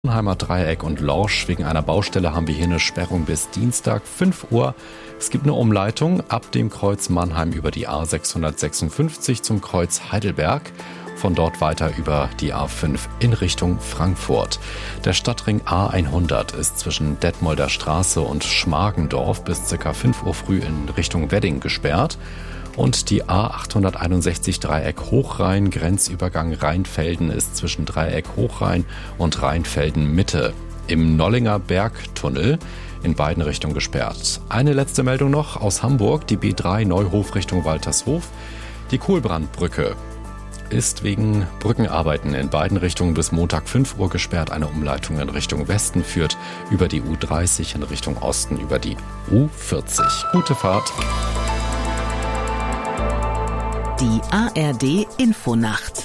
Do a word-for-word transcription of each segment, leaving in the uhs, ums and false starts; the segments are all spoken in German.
Heimer Dreieck und Lorsch. Wegen einer Baustelle haben wir hier eine Sperrung bis Dienstag fünf Uhr. Es gibt eine Umleitung ab dem Kreuz Mannheim über die A sechshundertsechsundfünfzig zum Kreuz Heidelberg. Von dort weiter über die A fünf in Richtung Frankfurt. Der Stadtring A hundert ist zwischen Detmolder Straße und Schmargendorf bis ca. fünf Uhr früh in Richtung Wedding gesperrt. Und die A achthunderteinundsechzig Dreieck Hochrhein, Grenzübergang Rheinfelden ist zwischen Dreieck Hochrhein und Rheinfelden Mitte im Nollinger Bergtunnel in beiden Richtungen gesperrt. Eine letzte Meldung noch aus Hamburg, die B drei Neuhof Richtung Waltershof. Die Kohlbrandbrücke ist wegen Brückenarbeiten in beiden Richtungen bis Montag fünf Uhr gesperrt. Eine Umleitung in Richtung Westen führt über die U dreißig in Richtung Osten über die U vierzig. Gute Fahrt. Die A R D Infonacht.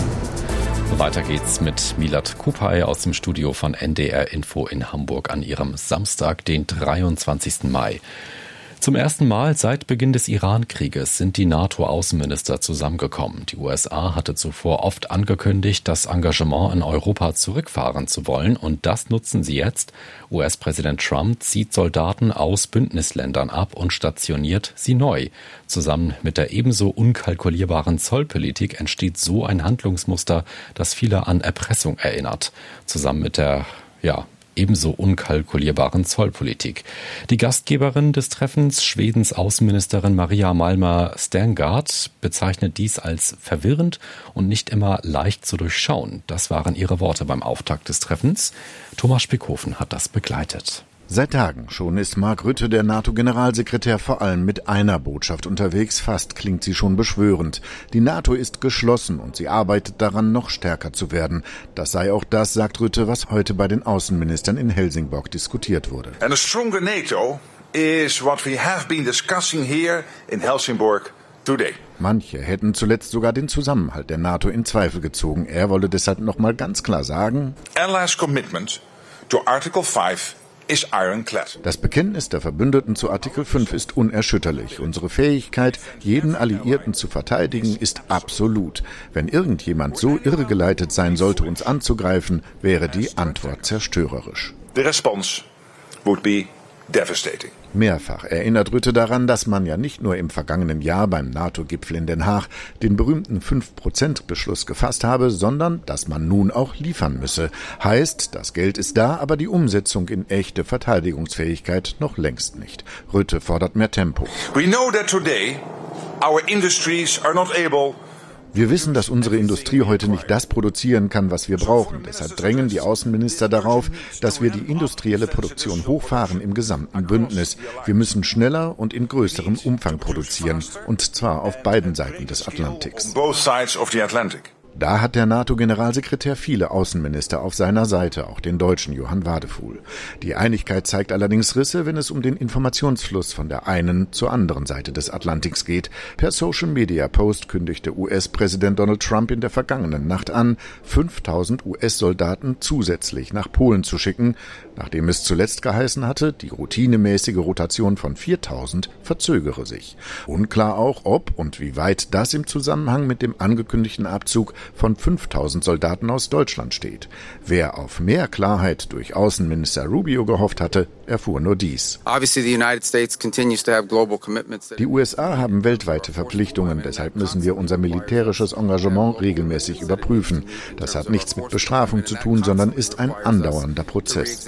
Weiter geht's mit Milad Kupay aus dem Studio von N D R Info in Hamburg an ihrem Samstag, den dreiundzwanzigsten Mai. Zum ersten Mal seit Beginn des Iran-Krieges sind die NATO-Außenminister zusammengekommen. Die U S A hatte zuvor oft angekündigt, das Engagement in Europa zurückfahren zu wollen. Und das nutzen sie jetzt. U S-Präsident Trump zieht Soldaten aus Bündnisländern ab und stationiert sie neu. Zusammen mit der ebenso unkalkulierbaren Zollpolitik entsteht so ein Handlungsmuster, das viele an Erpressung erinnert. Zusammen mit der, ja, ebenso unkalkulierbaren Zollpolitik. Die Gastgeberin des Treffens, Schwedens Außenministerin Maria Malmer Sterngard, bezeichnet dies als verwirrend und nicht immer leicht zu durchschauen. Das waren ihre Worte beim Auftakt des Treffens. Thomas Spickhofen hat das begleitet. Seit Tagen schon ist Mark Rutte, der NATO-Generalsekretär, vor allem mit einer Botschaft unterwegs. Fast klingt sie schon beschwörend. Die NATO ist geschlossen und sie arbeitet daran, noch stärker zu werden. Das sei auch das, sagt Rutte, was heute bei den Außenministern in Helsingborg diskutiert wurde. And a stronger NATO is what we have been discussing here in Helsingborg today. Manche hätten zuletzt sogar den Zusammenhalt der NATO in Zweifel gezogen. Er wolle deshalb noch mal ganz klar sagen: Allies' commitment to Article five ist ironclad. Das Bekenntnis der Verbündeten zu Artikel fünf ist unerschütterlich. Unsere Fähigkeit, jeden Alliierten zu verteidigen, ist absolut. Wenn irgendjemand so irregeleitet sein sollte, uns anzugreifen, wäre die Antwort zerstörerisch. The response would be devastating. Mehrfach erinnert Rutte daran, dass man ja nicht nur im vergangenen Jahr beim NATO-Gipfel in Den Haag den berühmten fünf Prozent Beschluss gefasst habe, sondern dass man nun auch liefern müsse. Heißt, das Geld ist da, aber die Umsetzung in echte Verteidigungsfähigkeit noch längst nicht. Rutte fordert mehr Tempo. We know that today our industries are not able. Wir wissen, dass unsere Industrie heute nicht das produzieren kann, was wir brauchen. Deshalb drängen die Außenminister darauf, dass wir die industrielle Produktion hochfahren im gesamten Bündnis. Wir müssen schneller und in größerem Umfang produzieren, und zwar auf beiden Seiten des Atlantiks. Da hat der NATO-Generalsekretär viele Außenminister auf seiner Seite, auch den deutschen Johann Wadefuhl. Die Einigkeit zeigt allerdings Risse, wenn es um den Informationsfluss von der einen zur anderen Seite des Atlantiks geht. Per Social-Media-Post kündigte U S-Präsident Donald Trump in der vergangenen Nacht an, fünftausend U S-Soldaten zusätzlich nach Polen zu schicken, nachdem es zuletzt geheißen hatte, die routinemäßige Rotation von viertausend verzögere sich. Unklar auch, ob und wie weit das im Zusammenhang mit dem angekündigten Abzug von fünftausend Soldaten aus Deutschland steht. Wer auf mehr Klarheit durch Außenminister Rubio gehofft hatte, erfuhr nur dies. Die U S A haben weltweite Verpflichtungen, deshalb müssen wir unser militärisches Engagement regelmäßig überprüfen. Das hat nichts mit Bestrafung zu tun, sondern ist ein andauernder Prozess.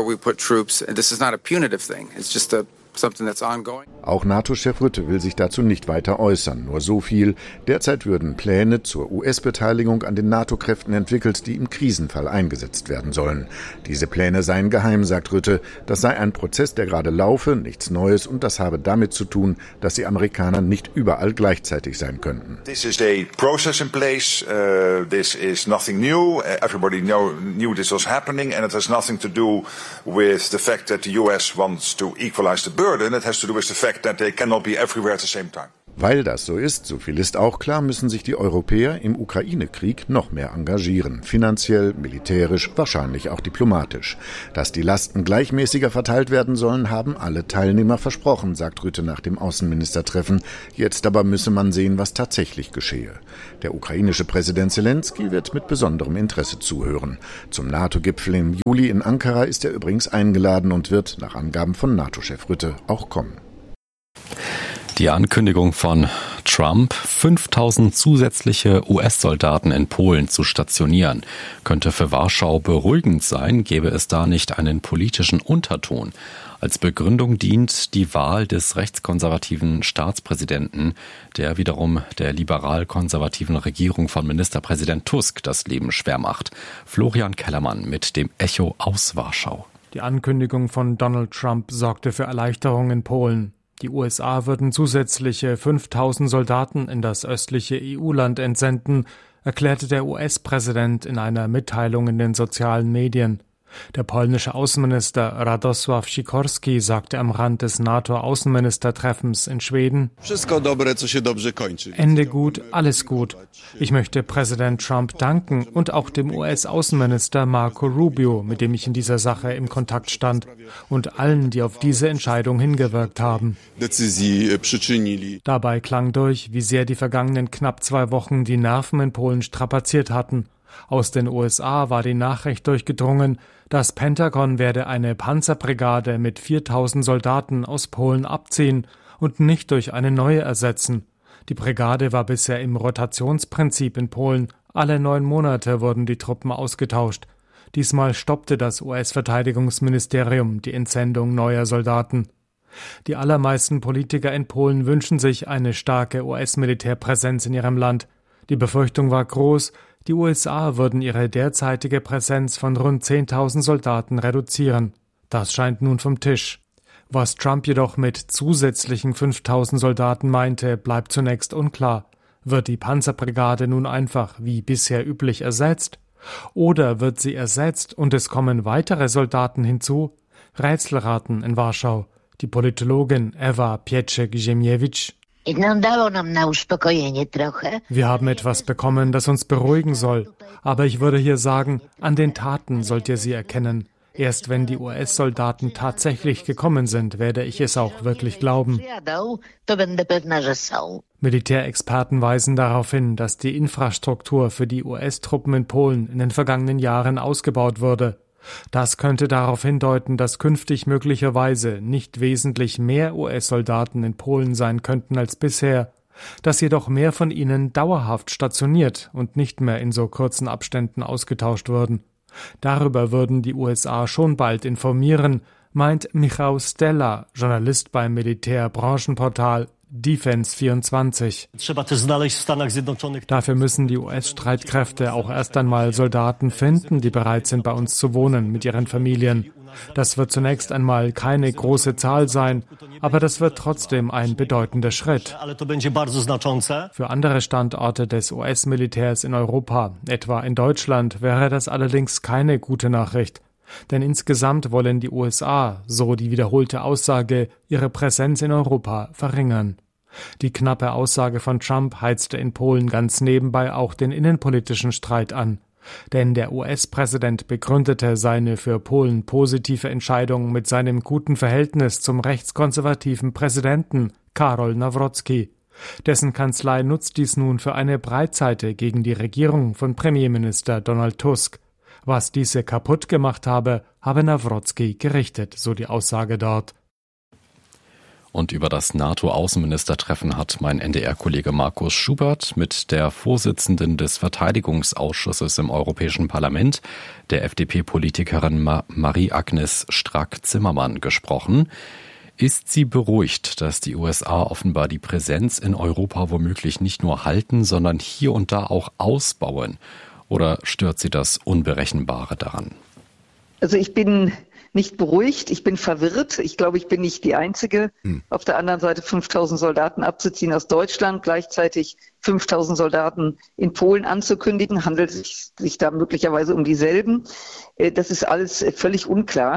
Auch NATO-Chef Rutte will sich dazu nicht weiter äußern. Nur so viel: Derzeit würden Pläne zur U S-Beteiligung an den NATO-Kräften entwickelt, die im Krisenfall eingesetzt werden sollen. Diese Pläne seien geheim, sagt Rutte. Das sei ein Prozess, der gerade laufe, nichts Neues, und das habe damit zu tun, dass die Amerikaner nicht überall gleichzeitig sein könnten. This is a process in place. Uh, this is nothing new. Uh, everybody know, knew this was happening, and it has nothing to do with the fact that the U S wants to equalize the burden. It has to do with the fact that they cannot be everywhere at the same time. Weil das so ist, so viel ist auch klar, müssen sich die Europäer im Ukraine-Krieg noch mehr engagieren. Finanziell, militärisch, wahrscheinlich auch diplomatisch. Dass die Lasten gleichmäßiger verteilt werden sollen, haben alle Teilnehmer versprochen, sagt Rutte nach dem Außenministertreffen. Jetzt aber müsse man sehen, was tatsächlich geschehe. Der ukrainische Präsident Zelensky wird mit besonderem Interesse zuhören. Zum NATO-Gipfel im Juli in Ankara ist er übrigens eingeladen und wird, nach Angaben von NATO-Chef Rutte, auch kommen. Die Ankündigung von Trump, fünftausend zusätzliche U S-Soldaten in Polen zu stationieren, könnte für Warschau beruhigend sein, gäbe es da nicht einen politischen Unterton. Als Begründung dient die Wahl des rechtskonservativen Staatspräsidenten, der wiederum der liberal-konservativen Regierung von Ministerpräsident Tusk das Leben schwer macht. Florian Kellermann mit dem Echo aus Warschau. Die Ankündigung von Donald Trump sorgte für Erleichterung in Polen. Die U S A würden zusätzliche fünftausend Soldaten in das östliche E U-Land entsenden, erklärte der U S-Präsident in einer Mitteilung in den sozialen Medien. Der polnische Außenminister Radosław Sikorski sagte am Rand des NATO-Außenministertreffens in Schweden: Ende gut, alles gut. Ich möchte Präsident Trump danken und auch dem U S-Außenminister Marco Rubio, mit dem ich in dieser Sache im Kontakt stand, und allen, die auf diese Entscheidung hingewirkt haben. Dabei klang durch, wie sehr die vergangenen knapp zwei Wochen die Nerven in Polen strapaziert hatten. Aus den U S A war die Nachricht durchgedrungen, das Pentagon werde eine Panzerbrigade mit viertausend Soldaten aus Polen abziehen und nicht durch eine neue ersetzen. Die Brigade war bisher im Rotationsprinzip in Polen. Alle neun Monate wurden die Truppen ausgetauscht. Diesmal stoppte das U S-Verteidigungsministerium die Entsendung neuer Soldaten. Die allermeisten Politiker in Polen wünschen sich eine starke U S-Militärpräsenz in ihrem Land. Die Befürchtung war groß, die U S A würden ihre derzeitige Präsenz von rund zehntausend Soldaten reduzieren. Das scheint nun vom Tisch. Was Trump jedoch mit zusätzlichen fünftausend Soldaten meinte, bleibt zunächst unklar. Wird die Panzerbrigade nun einfach wie bisher üblich ersetzt? Oder wird sie ersetzt und es kommen weitere Soldaten hinzu? Rätselraten in Warschau. Die Politologin Ewa Pieczek-Ziemiewicz: Wir haben etwas bekommen, das uns beruhigen soll. Aber ich würde hier sagen, an den Taten sollt ihr sie erkennen. Erst wenn die U S-Soldaten tatsächlich gekommen sind, werde ich es auch wirklich glauben. Militärexperten weisen darauf hin, dass die Infrastruktur für die U S-Truppen in Polen in den vergangenen Jahren ausgebaut wurde. Das könnte darauf hindeuten, dass künftig möglicherweise nicht wesentlich mehr U S-Soldaten in Polen sein könnten als bisher, dass jedoch mehr von ihnen dauerhaft stationiert und nicht mehr in so kurzen Abständen ausgetauscht würden. Darüber würden die U S A schon bald informieren, meint Michał Stella, Journalist beim Militärbranchenportal Defense vierundzwanzig. Dafür müssen die U S-Streitkräfte auch erst einmal Soldaten finden, die bereit sind, bei uns zu wohnen mit ihren Familien. Das wird zunächst einmal keine große Zahl sein, aber das wird trotzdem ein bedeutender Schritt. Für andere Standorte des U S-Militärs in Europa, etwa in Deutschland, wäre das allerdings keine gute Nachricht. Denn insgesamt wollen die U S A, so die wiederholte Aussage, ihre Präsenz in Europa verringern. Die knappe Aussage von Trump heizte in Polen ganz nebenbei auch den innenpolitischen Streit an. Denn der U S-Präsident begründete seine für Polen positive Entscheidung mit seinem guten Verhältnis zum rechtskonservativen Präsidenten Karol Nawrocki. Dessen Kanzlei nutzt dies nun für eine Breitseite gegen die Regierung von Premierminister Donald Tusk. Was diese kaputt gemacht habe, habe Nawrocki gerichtet, so die Aussage dort. Und über das NATO-Außenministertreffen hat mein N D R-Kollege Markus Schubert mit der Vorsitzenden des Verteidigungsausschusses im Europäischen Parlament, der F D P-Politikerin Ma- Marie-Agnes Strack-Zimmermann, gesprochen. Ist sie beruhigt, dass die U S A offenbar die Präsenz in Europa womöglich nicht nur halten, sondern hier und da auch ausbauen? Oder stört sie das Unberechenbare daran? Also ich bin nicht beruhigt, ich bin verwirrt. Ich glaube, ich bin nicht die Einzige. Hm. Auf der anderen Seite fünftausend Soldaten abzuziehen aus Deutschland, gleichzeitig fünftausend Soldaten in Polen anzukündigen, handelt es sich da möglicherweise um dieselben. Das ist alles völlig unklar.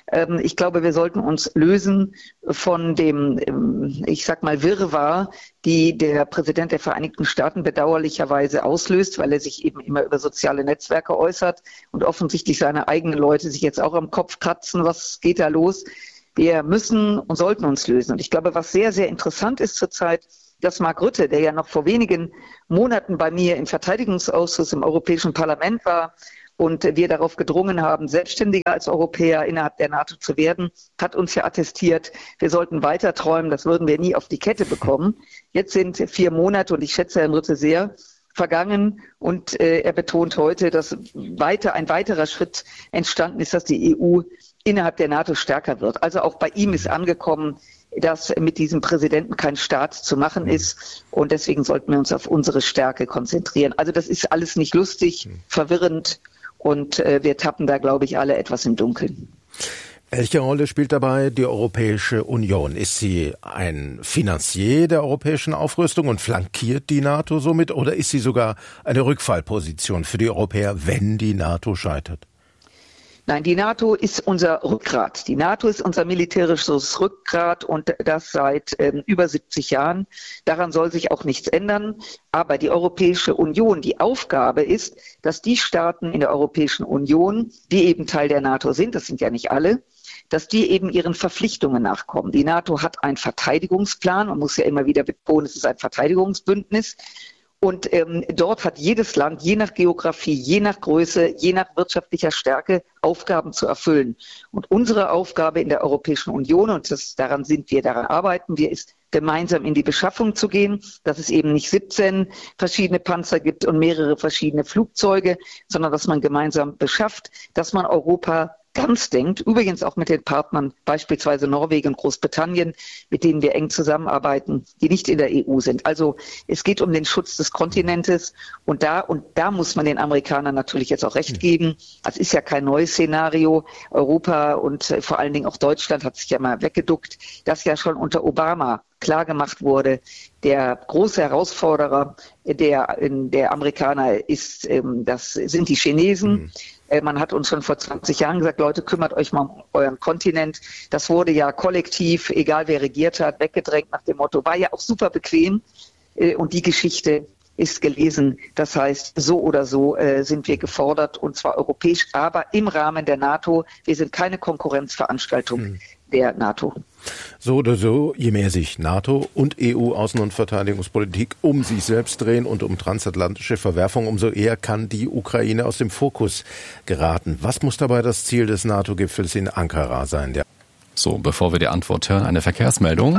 Ich glaube, wir sollten uns lösen von dem, ich sag mal, Wirrwarr, die der Präsident der Vereinigten Staaten bedauerlicherweise auslöst, weil er sich eben immer über soziale Netzwerke äußert und offensichtlich seine eigenen Leute sich jetzt auch am Kopf kratzen. Was geht da los? Wir müssen und sollten uns lösen. Und ich glaube, was sehr, sehr interessant ist zurzeit, dass Mark Rutte, der ja noch vor wenigen Monaten bei mir im Verteidigungsausschuss im Europäischen Parlament war, und wir darauf gedrungen haben, selbstständiger als Europäer innerhalb der NATO zu werden, hat uns ja attestiert, wir sollten weiter träumen, das würden wir nie auf die Kette bekommen. Jetzt sind vier Monate, und ich schätze Herrn Rutte sehr, vergangen, und äh, er betont heute, dass weiter ein weiterer Schritt entstanden ist, dass die E U innerhalb der NATO stärker wird. Also auch bei ihm ist angekommen, dass mit diesem Präsidenten kein Staat zu machen ist, und deswegen sollten wir uns auf unsere Stärke konzentrieren. Also das ist alles nicht lustig, verwirrend, und äh, wir tappen da, glaube ich, alle etwas im Dunkeln. Welche Rolle spielt dabei die Europäische Union? Ist sie ein Finanzier der europäischen Aufrüstung und flankiert die NATO somit, oder ist sie sogar eine Rückfallposition für die Europäer, wenn die NATO scheitert? Nein, die NATO ist unser Rückgrat. Die NATO ist unser militärisches Rückgrat, und das seit ähm, über siebzig Jahren. Daran soll sich auch nichts ändern. Aber die Europäische Union, die Aufgabe ist, dass die Staaten in der Europäischen Union, die eben Teil der NATO sind, das sind ja nicht alle, dass die eben ihren Verpflichtungen nachkommen. Die NATO hat einen Verteidigungsplan. Man muss ja immer wieder betonen, es ist ein Verteidigungsbündnis. Und ähm, dort hat jedes Land, je nach Geografie, je nach Größe, je nach wirtschaftlicher Stärke, Aufgaben zu erfüllen. Und unsere Aufgabe in der Europäischen Union, und das, daran sind wir, daran arbeiten wir, ist, gemeinsam in die Beschaffung zu gehen, dass es eben nicht siebzehn verschiedene Panzer gibt und mehrere verschiedene Flugzeuge, sondern dass man gemeinsam beschafft, dass man Europa ganz denkt, übrigens auch mit den Partnern, beispielsweise Norwegen und Großbritannien, mit denen wir eng zusammenarbeiten, die nicht in der E U sind. Also es geht um den Schutz des Kontinentes, und da und da muss man den Amerikanern natürlich jetzt auch recht geben. Das ist ja kein neues Szenario. Europa und äh, vor allen Dingen auch Deutschland hat sich ja mal weggeduckt, das ja schon unter Obama klar gemacht wurde. Der große Herausforderer der, der Amerikaner ist, ähm, das sind die Chinesen. Mhm. Man hat uns schon vor zwanzig Jahren gesagt, Leute, kümmert euch mal um euren Kontinent. Das wurde ja kollektiv, egal wer regiert hat, weggedrängt nach dem Motto, war ja auch super bequem. Und die Geschichte ist gelesen. Das heißt, so oder so äh, sind wir gefordert, und zwar europäisch, aber im Rahmen der NATO. Wir sind keine Konkurrenzveranstaltung hm. der NATO. So oder so, je mehr sich NATO und E U-Außen- und Verteidigungspolitik um sich selbst drehen und um transatlantische Verwerfung, umso eher kann die Ukraine aus dem Fokus geraten. Was muss dabei das Ziel des NATO-Gipfels in Ankara sein? Der so, bevor wir die Antwort hören, eine Verkehrsmeldung.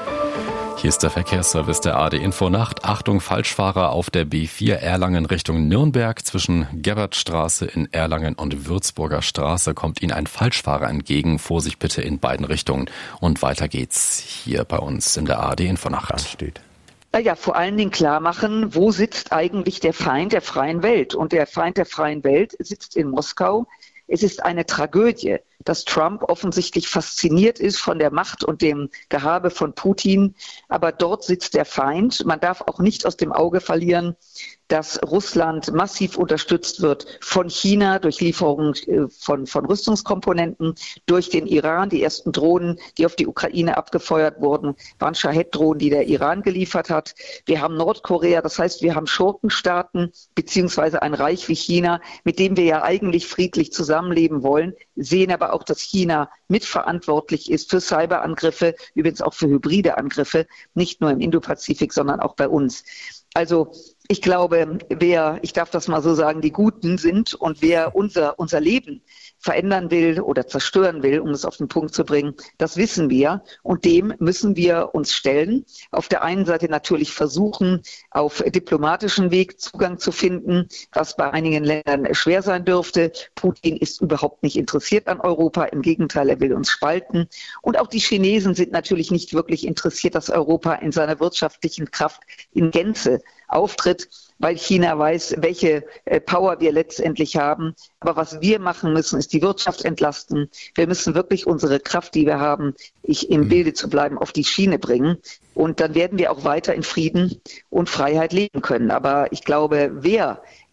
Hier ist der Verkehrsservice der A R D Infonacht. Achtung, Falschfahrer auf der B vier Erlangen Richtung Nürnberg. Zwischen Gerbertstraße in Erlangen und Würzburger Straße kommt Ihnen ein Falschfahrer entgegen. Vorsicht bitte in beiden Richtungen. Und weiter geht's hier bei uns in der A R D Infonacht. Steht. Naja, vor allen Dingen klar machen, wo sitzt eigentlich der Feind der freien Welt? Und der Feind der freien Welt sitzt in Moskau. Es ist eine Tragödie, dass Trump offensichtlich fasziniert ist von der Macht und dem Gehabe von Putin. Aber dort sitzt der Feind. Man darf auch nicht aus dem Auge verlieren, dass Russland massiv unterstützt wird von China durch Lieferungen von, von Rüstungskomponenten, durch den Iran. Die ersten Drohnen, die auf die Ukraine abgefeuert wurden, waren Shahed-Drohnen, die der Iran geliefert hat. Wir haben Nordkorea, das heißt, wir haben Schurkenstaaten beziehungsweise ein Reich wie China, mit dem wir ja eigentlich friedlich zusammenleben wollen, sehen aber auch, dass China mitverantwortlich ist für Cyberangriffe, übrigens auch für hybride Angriffe, nicht nur im Indopazifik, sondern auch bei uns. Also ich glaube, wer, ich darf das mal so sagen, die Guten sind, und wer unser, unser Leben verändern will oder zerstören will, um es auf den Punkt zu bringen, das wissen wir, und dem müssen wir uns stellen. Auf der einen Seite natürlich versuchen, auf diplomatischen Weg Zugang zu finden, was bei einigen Ländern schwer sein dürfte. Putin ist überhaupt nicht interessiert an Europa, im Gegenteil, er will uns spalten. Und auch die Chinesen sind natürlich nicht wirklich interessiert, dass Europa in seiner wirtschaftlichen Kraft in Gänze auftritt, weil China weiß, welche äh, Power wir letztendlich haben. Aber was wir machen müssen, ist die Wirtschaft entlasten. Wir müssen wirklich unsere Kraft, die wir haben, ich im Bilde zu bleiben, auf die Schiene bringen. Und dann werden wir auch weiter in Frieden und Freiheit leben können. Aber ich glaube, wer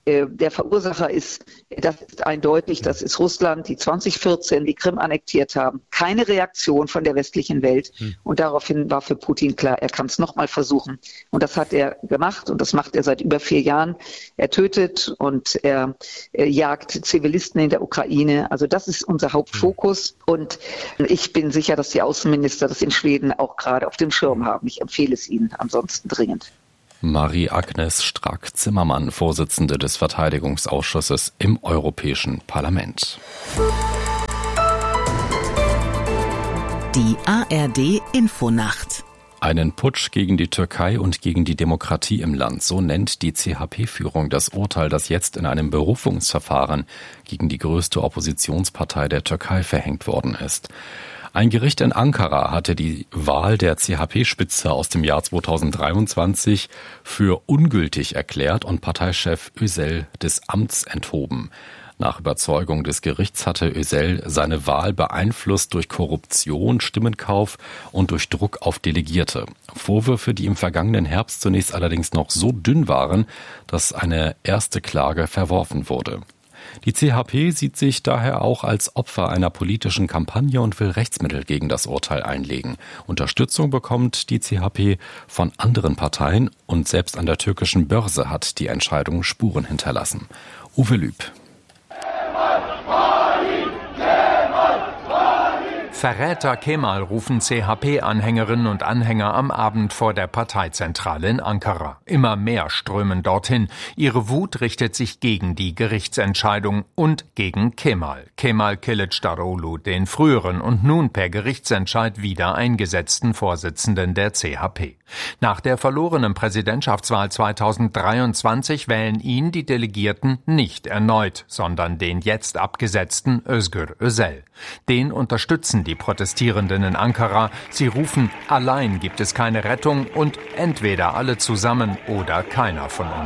Der Verursacher ist, das ist eindeutig, das ist Russland, die zwanzig vierzehn die Krim annektiert haben. Keine Reaktion von der westlichen Welt. Und daraufhin war für Putin klar, er kann es nochmal versuchen. Und das hat er gemacht und das macht er seit über vier Jahren. Er tötet und er, er jagt Zivilisten in der Ukraine. Also das ist unser Hauptfokus. Und ich bin sicher, dass die Außenminister das in Schweden auch gerade auf dem Schirm haben. Ich empfehle es ihnen ansonsten dringend. Marie-Agnes Strack-Zimmermann, Vorsitzende des Verteidigungsausschusses im Europäischen Parlament. Die A R D Infonacht. Einen Putsch gegen die Türkei und gegen die Demokratie im Land, so nennt die C H P-Führung das Urteil, das jetzt in einem Berufungsverfahren gegen die größte Oppositionspartei der Türkei verhängt worden ist. Ein Gericht in Ankara hatte die Wahl der C H P-Spitze aus dem Jahr zweitausenddreiundzwanzig für ungültig erklärt und Parteichef Özel des Amts enthoben. Nach Überzeugung des Gerichts hatte Özel seine Wahl beeinflusst durch Korruption, Stimmenkauf und durch Druck auf Delegierte. Vorwürfe, die im vergangenen Herbst zunächst allerdings noch so dünn waren, dass eine erste Klage verworfen wurde. Die C H P sieht sich daher auch als Opfer einer politischen Kampagne und will Rechtsmittel gegen das Urteil einlegen. Unterstützung bekommt die C H P von anderen Parteien und selbst an der türkischen Börse hat die Entscheidung Spuren hinterlassen. Uwe Lüb. Verräter Kemal, rufen C H P-Anhängerinnen und Anhänger am Abend vor der Parteizentrale in Ankara. Immer mehr strömen dorthin. Ihre Wut richtet sich gegen die Gerichtsentscheidung und gegen Kemal. Kemal Kılıçdaroğlu, den früheren und nun per Gerichtsentscheid wieder eingesetzten Vorsitzenden der C H P. Nach der verlorenen Präsidentschaftswahl zweitausenddreiundzwanzig wählen ihn die Delegierten nicht erneut, sondern den jetzt abgesetzten Özgür Özel. Den unterstützen die Protestierenden in Ankara. Sie rufen, allein gibt es keine Rettung und entweder alle zusammen oder keiner von uns.